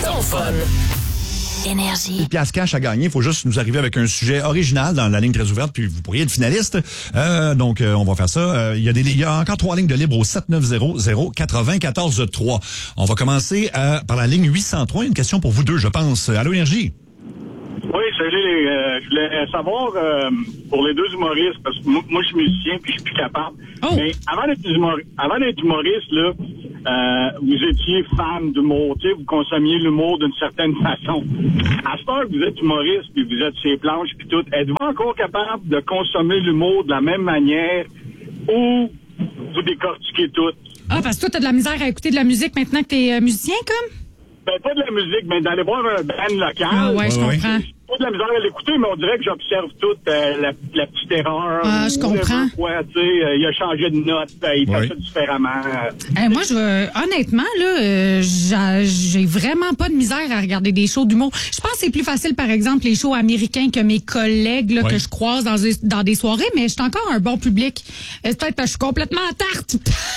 ton fun. Énergie. 1000 piastres cash à gagner. Il faut juste nous arriver avec un sujet original dans la ligne très ouverte, puis vous pourriez être finaliste. Donc, on va faire ça. Il y a encore 3 lignes de libre au 7900-943. On va commencer par la ligne 803. Une question pour vous deux, je pense. Allô, Énergie? Oui, salut. Je voulais savoir, pour les deux humoristes, parce que moi, je suis musicien puis je suis plus capable. Oh. Mais avant d'être humoriste, là, vous étiez fan d'humour, tu sais, vous consommiez l'humour d'une certaine façon. À ce temps que vous êtes humoriste puis vous êtes sur les planches puis tout, êtes-vous encore capable de consommer l'humour de la même manière ou vous décortiquez tout? Ah, parce que toi, t'as de la misère à écouter de la musique maintenant que t'es musicien, comme? Ben, pas de la musique, mais d'aller voir un band local. Ah ouais, je comprends. Pas de la misère à l'écouter, mais on dirait que j'observe toute la petite erreur. Ah, je comprends. Quoi, tu sais, il a changé de note, il fait ça différemment. Moi, honnêtement, là, j'ai vraiment pas de misère à regarder des shows d'humour. Je pense que c'est plus facile, par exemple, les shows américains que mes collègues là, que je croise dans des soirées, mais je suis encore un bon public. Peut-être que je suis complètement à tarte.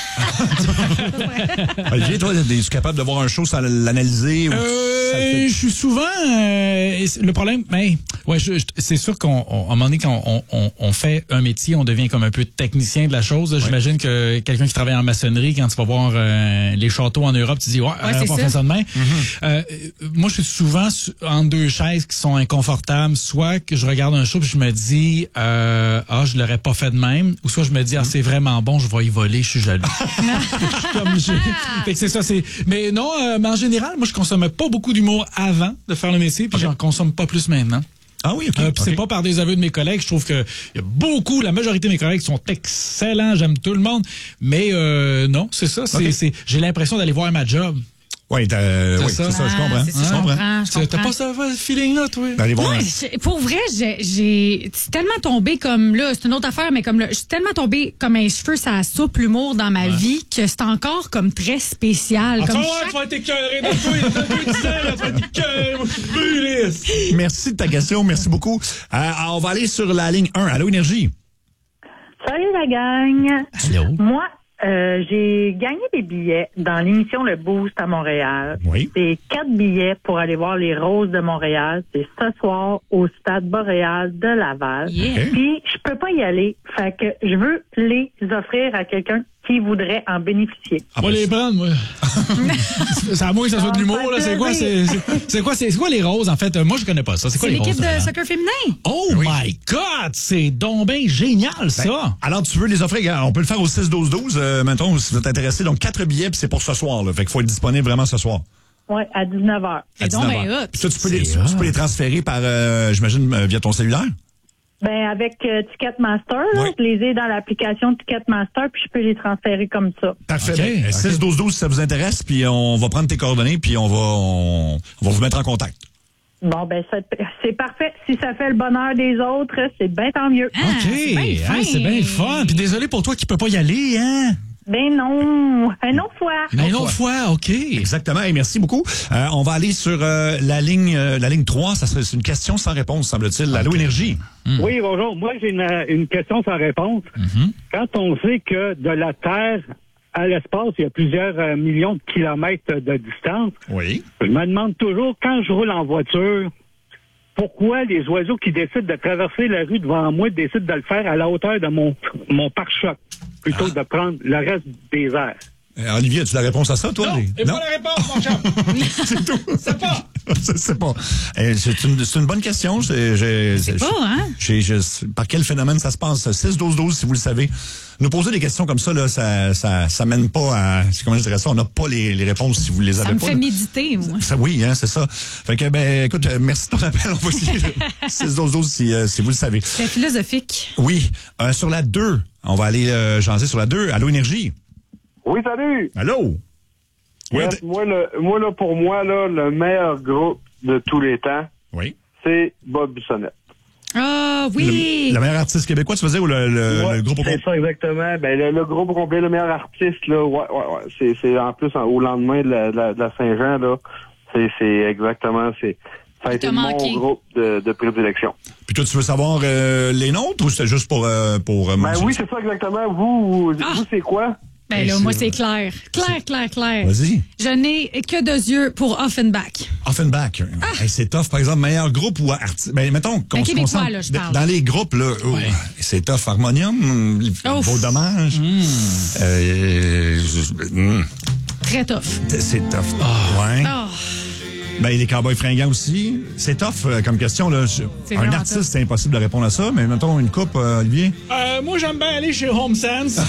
Olivier, toi, es-tu capable de voir un show sans l'analyser? Je suis souvent... le problème, c'est sûr qu'à un moment donné, quand on fait un métier, on devient comme un peu technicien de la chose. J'imagine que quelqu'un qui travaille en maçonnerie, quand tu vas voir les châteaux en Europe, tu dis, on fait ça de même. Moi, je suis souvent entre deux chaises qui sont inconfortables. Soit que je regarde un show et je me dis, je l'aurais pas fait de même. Ou soit je me dis, c'est vraiment bon, je vais y voler, je suis jaloux. Fait que c'est ça, mais non, mais en général, moi, je consommais pas beaucoup d'humour avant de faire le métier, puis j'en consomme pas plus maintenant. Ah oui, OK. C'est pas par des aveux de mes collègues. Je trouve que il y a la majorité de mes collègues sont excellents. J'aime tout le monde. Mais non, c'est ça. J'ai l'impression d'aller voir ma job. Oui, c'est ça, je comprends. Je comprends. T'as pas ce feeling-là, toi? Pour vrai, c'est tellement tombé comme là, c'est une autre affaire, mais comme là, je suis tellement tombé comme un cheveu sur la soupe, l'humour dans ma vie, que c'est encore comme très spécial. Tu vas être écœuré de toi, tu vas être écœuré. Merci de ta question, merci beaucoup. On va aller sur la ligne 1. Allô, Énergie? Salut la gang. Allô? Moi, j'ai gagné des billets dans l'émission Le Boost à Montréal. Oui. C'est 4 billets pour aller voir les Roses de Montréal. C'est ce soir au Stade Boréal de Laval. Yeah. Puis, je peux pas y aller. Fait que je veux les offrir à quelqu'un qui voudrait en bénéficier. On va les prendre, moi. C'est à moi que ça soit de l'humour, là. C'est quoi les Roses, en fait? Moi, je connais pas ça. C'est quoi les Roses? C'est l'équipe de soccer féminin. Oh my God! C'est donc bien génial, ça! Alors, tu veux les offrir? On peut le faire au 6-12-12. Mettons, si vous êtes intéressé. Donc, 4 billets, puis c'est pour ce soir, là. Fait qu'il faut être disponible vraiment ce soir. Oui, à 19h. À C'est donc 19h. bien hot. Puis ça, tu peux les transférer par, j'imagine, via ton cellulaire? Ben, avec Ticketmaster, là, je les ai dans l'application Ticketmaster, puis je peux les transférer comme ça. Parfait. Okay. 6-12-12 si ça vous intéresse, puis on va prendre tes coordonnées, puis on va vous mettre en contact. Bon, ben, c'est parfait. Si ça fait le bonheur des autres, c'est bien tant mieux. OK. C'est bien le fun. Puis désolé pour toi qui peux pas y aller, hein? Ben non. Un autre fois. Une autre fois, OK. Exactement. Et merci beaucoup. On va aller sur la ligne 3. C'est une question sans réponse, semble-t-il. Allô, Énergie? Oui, bonjour. Moi, j'ai une question sans réponse. Quand on sait que de la Terre à l'espace, il y a plusieurs millions de kilomètres de distance, Oui. je me demande toujours, quand je roule en voiture, pourquoi les oiseaux qui décident de traverser la rue devant moi décident de le faire à la hauteur de mon pare-choc, plutôt que de prendre le reste des airs. Olivier, as-tu la réponse à ça, toi? Non, et pas la réponse, mon chum. C'est tout. C'est pas. Je sais pas. C'est une bonne question. C'est pas, hein? Par quel phénomène ça se passe? 6-12-12, si vous le savez. Nous poser des questions comme ça, là, ça mène pas à... Comment je dirais ça? On n'a pas les réponses si vous les avez pas. Ça me fait méditer, moi. Oui, hein, c'est ça. Fait que, écoute, merci de ton appel. On va essayer 6-12-12 si vous le savez. C'est philosophique. Oui. Sur la 2, on va aller jaser sur la 2. Allô, Énergie? Oui, salut! Allô? Oui, Moi, pour moi, le meilleur groupe de tous les temps, oui. c'est Bob Bissonnette. Ah, oui! Le meilleur artiste québécois, tu veux dire, ou le groupe au complet? C'est ça, exactement. Ben, le groupe au complet, le meilleur artiste, là, ouais. C'est en plus, au lendemain de la Saint-Jean, là, c'est exactement, ça a été mon groupe de prédilection. Puis toi, tu veux savoir les nôtres ou c'était juste pour Ben oui, c'est ça exactement. Vous c'est quoi? Ben là, moi, c'est clair. Clair. Vas-y. Je n'ai que 2 yeux pour Offenbach. Offenbach. Hey, c'est tough, par exemple, meilleur groupe ou artiste. Ben, mettons qu'on se québécois, concentre là, je parle. dans les groupes, là. C'est tough. Harmonium, Beau Dommage. Très tough. C'est tough. Ouais. Ben, les Cowboys fringants aussi. C'est tough comme question, là. Un artiste, c'est impossible de répondre à ça, mais mettons une coupe, Olivier. Moi, j'aime bien aller chez Home Sense.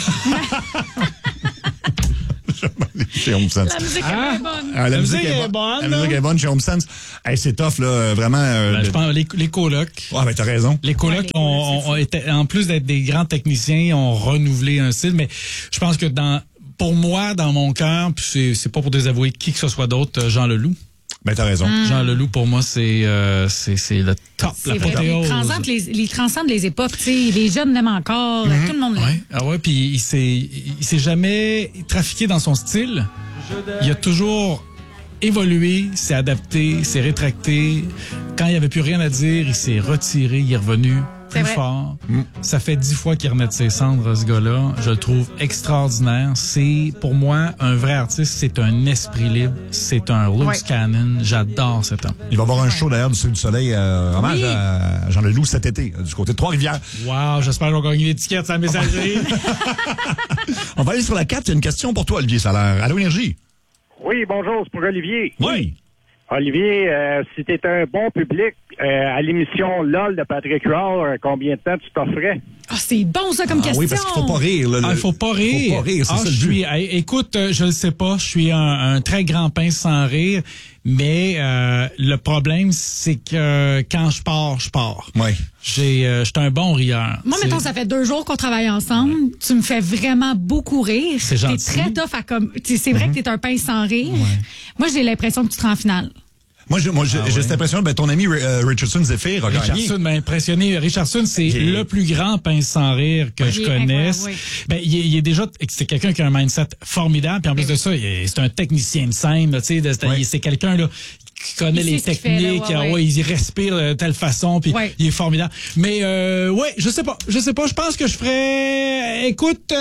Chez Home Sense. La musique est bonne. La musique est bonne. La musique est bonne chez Home Sense. Hey, c'est tough, là, vraiment. Je pense les colocs. Ah, ben, t'as raison. Les colocs ont été, en plus d'être des grands techniciens, ont renouvelé un style, mais je pense que pour moi, dans mon cœur, puis c'est pas pour désavouer qui que ce soit d'autre, Jean Leloup. Ben, t'as raison. Jean Leloup, pour moi, c'est le top, l'apothéose. Il transcende les époques, tu sais. Les jeunes l'aiment encore, tout le monde l'aime. Ouais. Ah ouais, puis il s'est jamais trafiqué dans son style. Il a toujours évolué, s'est adapté, s'est rétracté. Quand il n'y avait plus rien à dire, il s'est retiré, il est revenu plus fort. Ça fait 10 fois qu'il remet de ses cendres, ce gars-là. Je le trouve extraordinaire. C'est, pour moi, un vrai artiste. C'est un esprit libre. C'est un loose cannon. J'adore cet homme. Il va y avoir un show, d'ailleurs, du Cirque du Soleil, hommage à Jean Leloup cet été, du côté de Trois-Rivières. Wow, j'espère qu'on va gagner l'étiquette sur la messagerie. On va aller sur la 4. Il y a une question pour toi, Olivier Salaire. Allô, Énergie? Oui, bonjour, c'est pour Olivier. Oui. Olivier, si tu étais un bon public à l'émission LOL de Patrick Huard, combien de temps tu t'offrais? Ah, c'est bon, ça, comme question. Oui, parce qu'il faut pas rire. Il faut pas rire. Faut pas rire, c'est ça le but. Écoute, je le sais pas, je suis un très grand pince sans rire, mais le problème, c'est que quand je pars. Oui. Je suis un bon rieur. Moi, mettons, ça fait 2 jours qu'on travaille ensemble. Tu me fais vraiment beaucoup rire. C'est gentil. T'es très tough à comme. C'est vrai que t'es un pince sans rire. Moi, j'ai l'impression que tu seras en finale. Moi, j'ai cette impression, ton ami Richardson Zephyr a gagné. Richardson m'a impressionné. Richardson, c'est le plus grand pince sans rire que je connaisse. Ben, il est déjà, c'est quelqu'un qui a un mindset formidable. Puis en plus de ça, c'est un technicien de scène, tu sais, c'est quelqu'un, là, qui connaît les techniques, il respire de telle façon, puis il est formidable. Mais je sais pas. Je pense que je ferais,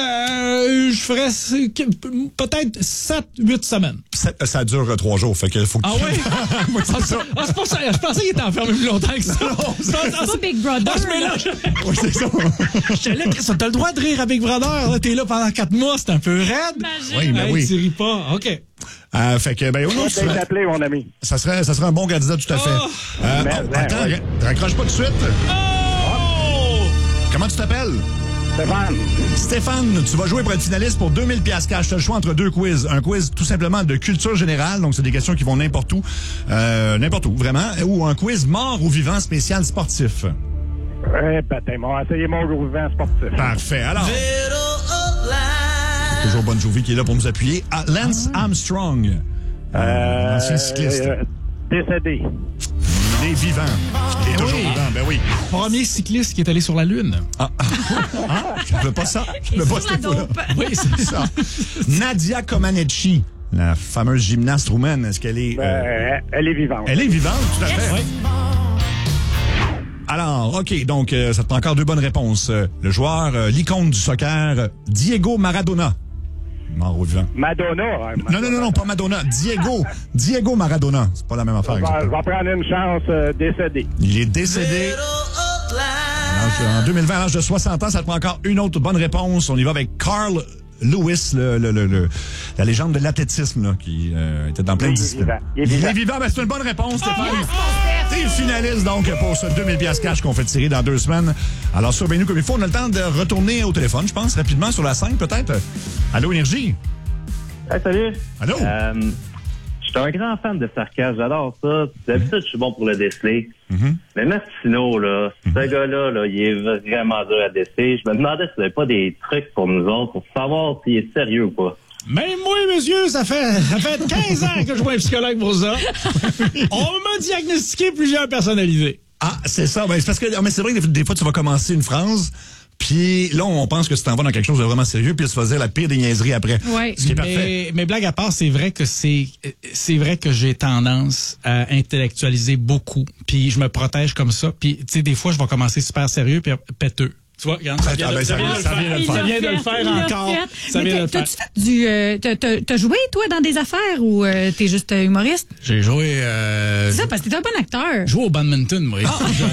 peut-être 7-8 semaines. Ça dure 3 jours, fait qu'il faut que tu... Ouais? C'est pour ça. Je pensais qu'il était enfermé plus longtemps que ça. C'est pas Big Brother. Je mélange. Oui, c'est ça. J'étais là, t'as le droit de rire avec Brother. Là, t'es là pendant 4 mois, c'est un peu raide. Oui, mais oui. Tu ris pas. OK. Fait que, je vais t'appeler, mon ami. Ça serait un bon candidat, tout à fait. Attends, raccroche pas tout de suite. Comment tu t'appelles? Stéphane, tu vas jouer pour être finaliste pour 2000 piastres cash. Tu as le choix entre 2 quiz. Un quiz tout simplement de culture générale, donc c'est des questions qui vont n'importe où, vraiment, ou un quiz mort ou vivant spécial sportif. On va essayer mort ou vivant sportif. Parfait. Alors, toujours Bon Jovi qui est là pour nous appuyer. Lance Armstrong, ancien cycliste. Décédé. Il est vivant. Il est toujours vivant, ben oui. Premier cycliste qui est allé sur la Lune. Je veux pas ça. Je veux pas cette fois-là. Oui, c'est ça. Nadia Comaneci, la fameuse gymnaste roumaine, est-ce qu'elle est... Elle est vivante. Elle est vivante, tout à fait. Oui. Alors, OK, donc, ça te prend encore 2 bonnes réponses. Le joueur, l'icône du soccer, Diego Maradona. Mort ou vivant. Madonna. Non, pas Madonna. Diego Maradona. C'est pas la même affaire. Je vais prendre une chance décédé. Il est décédé. En 2020, à l'âge de 60 ans, ça te prend encore une autre bonne réponse. On y va avec Carl Lewis, la légende de l'athlétisme, là, qui était dans plein de disciplines. Il est vivant. Ben, c'est une bonne réponse, Stéphane. T'es le finaliste, donc, pour ce 2000 piastres cash qu'on fait tirer dans 2 semaines. Alors, surveillez-nous comme il faut. On a le temps de retourner au téléphone, je pense, rapidement, sur la 5, peut-être. Allô, Énergie? Hey, salut. Allô? Je suis un grand fan de sarcasme. J'adore ça. D'habitude, je suis bon pour le déceler. Mais Martineau, là, ce gars-là, il est vraiment dur à déceler. Je me demandais si vous n'avez pas des trucs pour nous autres pour savoir s'il est sérieux ou pas. Même moi, monsieur, ça fait 15 ans que je vois un psychologue pour ça. On m'a diagnostiqué plusieurs personnalités. Ah, c'est ça. Ben, c'est parce que, mais c'est vrai que des fois, tu vas commencer une phrase, puis là, on pense que tu t'en vas dans quelque chose de vraiment sérieux, puis tu vas dire la pire des niaiseries après. Ouais. Ce qui est parfait. Mais blague à part, c'est vrai que j'ai tendance à intellectualiser beaucoup, puis je me protège comme ça, puis tu sais, des fois, je vais commencer super sérieux puis péteux. Tu vois, regarde, ça vient de le faire. Ça vient de le faire encore. Ça vient de le faire. T'as-tu fait t'as joué, toi, dans des affaires ou t'es juste humoriste? J'ai joué... C'est ça, parce que t'es un bon acteur. Joué au badminton, moi.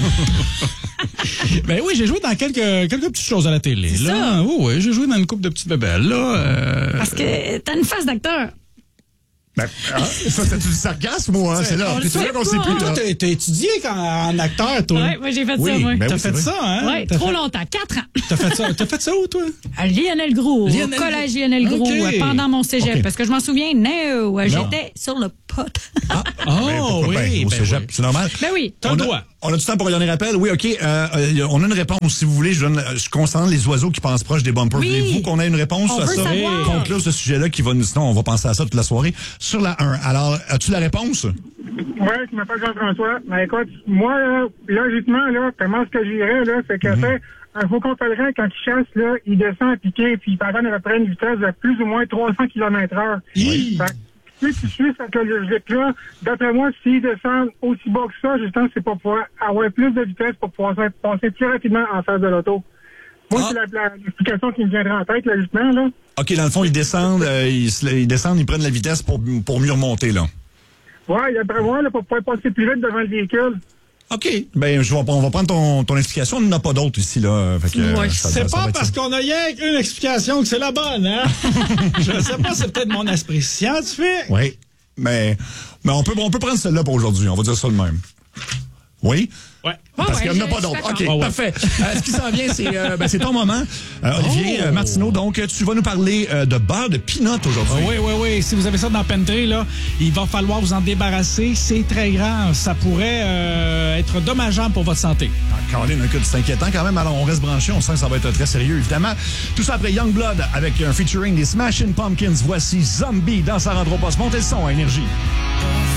Ben oui, j'ai joué dans quelques petites choses à la télé. C'est là. ça. Oui, j'ai joué dans une couple de petites bébelles. Là, Parce que t'as une face d'acteur. Ben, ça, c'est du sarcasme, moi, hein? C'est là. C'est là qu'on sait plus. Toi, t'as étudié en acteur, toi. Oui, moi, j'ai fait ça, moi. Ben T'as oui, fait ça, hein? Oui, trop longtemps, 4 ans. T'as fait ça où, toi? À Lionel Gros, au collège Lionel Gros, Okay. pendant mon cégep. Okay. Parce que je m'en souviens, j'étais sur le pot. Oui, au cégep, oui. c'est normal. Ben oui. T'as le droit. On a du temps pour donner rappel? Oui, OK. On a une réponse, si vous voulez. Je concernant les oiseaux qui passent proche des bumpers. Oui. Voulez-vous qu'on ait une réponse On à veut ça? savoir. Conclure ce sujet-là qui va nous... Sinon, on va penser à ça toute la soirée. Sur la 1. Alors, as-tu la réponse? Oui, je m'appelle Jean-François. Mais écoute, moi, là, logiquement, là, comment est-ce que j'irais, là, c'est que fait un faucon pèlerin, quand il chasse, là, il descend à piquer, puis il parvient à peu près une vitesse de plus ou moins 300 km/h. Oui. Si tu suis cette logique-là, d'après moi, s'ils descendent aussi bas que ça, justement, c'est pour pouvoir avoir plus de vitesse pour pouvoir passer plus rapidement en face de l'auto. Moi, c'est l'explication qui me viendra en tête, logiquement, là. OK, dans le fond, ils descendent, ils prennent la vitesse pour mieux remonter, là. Ouais, d'après moi, là, pour pouvoir passer plus vite devant le véhicule. OK. Ben, on va prendre ton explication. On n'en a pas d'autres ici, là. Fait que, Ouais. C'est pas parce qu'on a rien qu'une explication que c'est la bonne, hein? Je sais pas, c'est peut-être mon esprit scientifique. Oui. Mais on peut prendre celle-là pour aujourd'hui. On va dire ça de même. Oui? Ouais. Parce qu'il n'y en a pas d'autres. OK, parfait. Ce qui s'en vient, c'est ton moment. Olivier Martineau, donc, tu vas nous parler de beurre de pinot aujourd'hui. Oui. Si vous avez ça dans la pantry, là, il va falloir vous en débarrasser. C'est très grave. Ça pourrait être dommageable pour votre santé. Caroline, c'est inquiétant quand même. Alors, on reste branché. On sent que ça va être très sérieux, évidemment. Tout ça après Youngblood avec un featuring des Smashing Pumpkins. Voici Zombie dans sa rentre au poste. Montez le son à Énergie.